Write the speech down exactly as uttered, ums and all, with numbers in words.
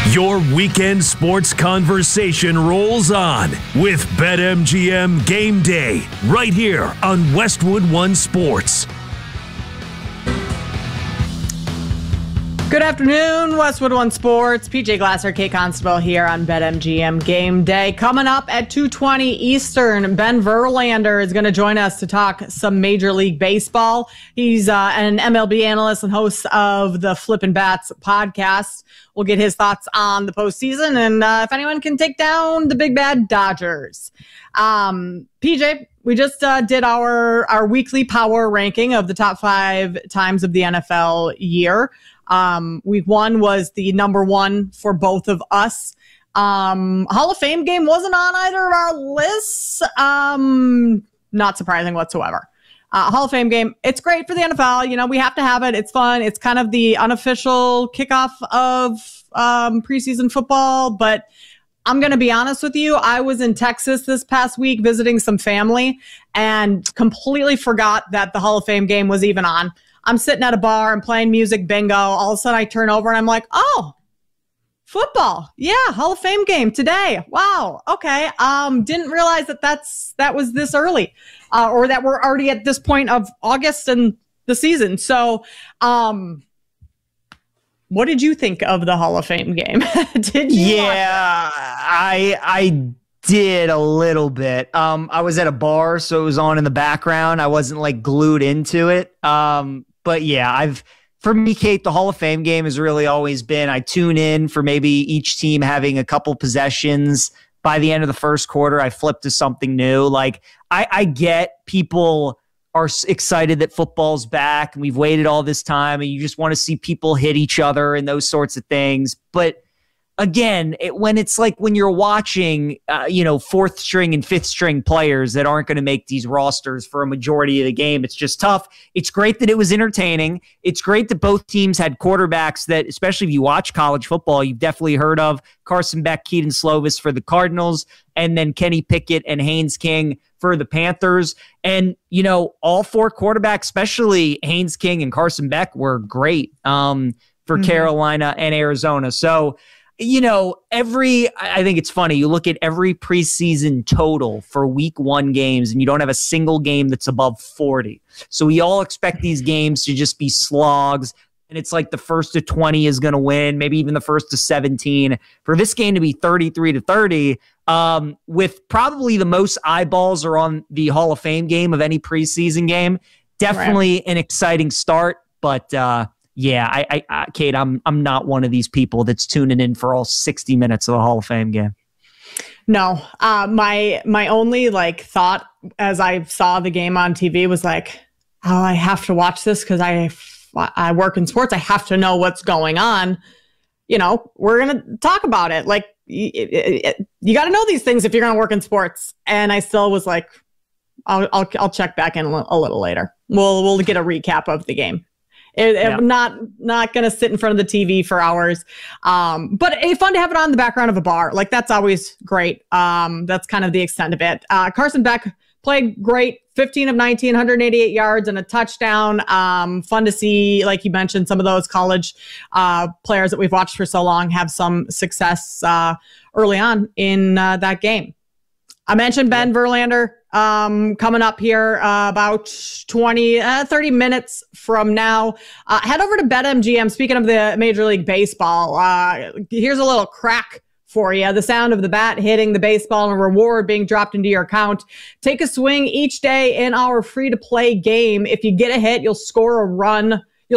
Your weekend sports conversation rolls on with BetMGM Game Day right here on Westwood One Sports. Good afternoon, Westwood One Sports. P J Glasser, Kate Constable here on BetMGM Game Day. Coming up at two twenty Eastern, Ben Verlander is going to join us to talk some Major League Baseball. He's uh, an M L B analyst and host of the Flippin' Bats podcast. We'll get his thoughts on the postseason and uh, if anyone can take down the big bad Dodgers. Um, P J, we just uh, did our, our weekly power ranking of the top five times of the N F L year. Um, week one was the number one for both of us. Um, Hall of Fame game wasn't on either of our lists. Um, not surprising whatsoever. Uh, Hall of Fame game. It's great for the N F L. You know, we have to have it. It's fun. It's kind of the unofficial kickoff of, um, preseason football, but I'm going to be honest with you. I was in Texas this past week visiting some family and completely forgot that the Hall of Fame game was even on. I'm sitting at a bar and playing music bingo. All of a sudden I turn over and I'm like, oh, football. Yeah. Hall of Fame game today. Wow. Okay. Um, didn't realize that that's, that was this early, uh, or that we're already at this point of August and the season. So, um, what did you think of the Hall of Fame game? Did you? Yeah, I, I did a little bit. Um, I was at a bar, so it was on in the background. I wasn't like glued into it. Um, But yeah, I've for me, Kate, the Hall of Fame game has really always been, I tune in for maybe each team having a couple possessions. By the end of the first quarter, I flip to something new. Like, I, I get people are excited that football's back and we've waited all this time and you just want to see people hit each other and those sorts of things. But again, it, when it's like when you're watching, uh, you know, fourth string and fifth string players that aren't going to make these rosters for a majority of the game, it's just tough. It's great that it was entertaining. It's great that both teams had quarterbacks that, especially if you watch college football, you've definitely heard of. Carson Beck, Keaton Slovis for the Cardinals, and then Kenny Pickett and Haynes King for the Panthers. And, you know, all four quarterbacks, especially Haynes King and Carson Beck, were great um, for mm-hmm. Carolina and Arizona. So, you know, every, I think it's funny, you look at every preseason total for week one games and you don't have a single game that's above forty. So we all expect these games to just be slogs. And it's like the first to twenty is going to win, maybe even the first to seventeen. For this game to be thirty-three to thirty, um, with probably the most eyeballs are on the Hall of Fame game of any preseason game. Definitely right. An exciting start, but, uh, yeah, I, I, I, Kate, I'm I'm not one of these people that's tuning in for all sixty minutes of the Hall of Fame game. No, uh, my my only like thought as I saw the game on T V was like, oh, I have to watch this because I I work in sports. I have to know what's going on. You know, we're gonna talk about it. Like, you, you got to know these things if you're gonna work in sports. And I still was like, I'll I'll, I'll check back in a little later. We'll we'll get a recap of the game. It, yeah. I'm not not going to sit in front of the T V for hours. Um, but it's fun to have it on the background of a bar. Like, that's always great. Um, that's kind of the extent of it. Uh, Carson Beck played great. fifteen of nineteen, one hundred eighty-eight yards and a touchdown. Um, fun to see, like you mentioned, some of those college uh, players that we've watched for so long have some success uh, early on in uh, that game. I mentioned Ben yeah. Verlander. Um, coming up here uh, about twenty, uh, thirty minutes from now. Uh, head over to BetMGM. Speaking of the Major League Baseball, uh, here's a little crack for you. The sound of the bat hitting the baseball and a reward being dropped into your account. Take a swing each day in our free-to-play game. If you get a hit, you'll score a run